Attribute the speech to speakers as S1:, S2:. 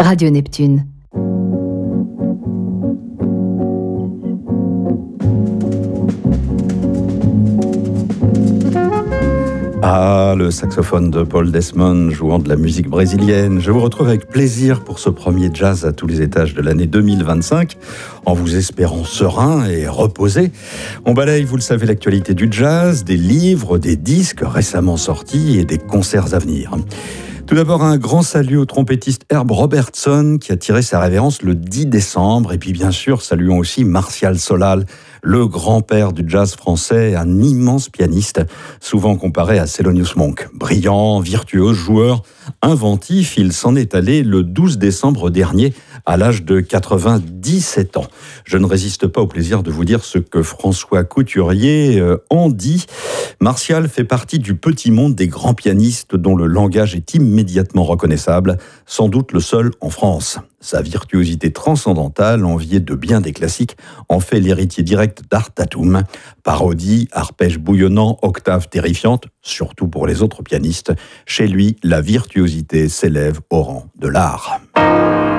S1: Radio Neptune.
S2: Ah, le saxophone de Paul Desmond jouant de la musique brésilienne. Je vous retrouve avec plaisir pour ce premier jazz à tous les étages de l'année 2025, en vous espérant serein et reposé. On balaye, vous le savez, l'actualité du jazz, des livres, des disques récemment sortis et des concerts à venir. Tout d'abord, un grand salut au trompettiste Herb Robertson qui a tiré sa révérence le 10 décembre. Et puis bien sûr, saluons aussi Martial Solal, le grand-père du jazz français, un immense pianiste, souvent comparé à Thelonious Monk. Brillant, virtuose, joueur, inventif, il s'en est allé le 12 décembre dernier à l'âge de 97 ans. Je ne résiste pas au plaisir de vous dire ce que François Couturier en dit. Martial fait partie du petit monde des grands pianistes dont le langage est immédiatement reconnaissable, sans doute le seul en France. Sa virtuosité transcendantale, enviée de bien des classiques, en fait l'héritier direct d'Art Tatum. Parodie, arpège bouillonnant, octave terrifiante, surtout pour les autres pianistes. Chez lui, la virtuosité s'élève au rang de l'art.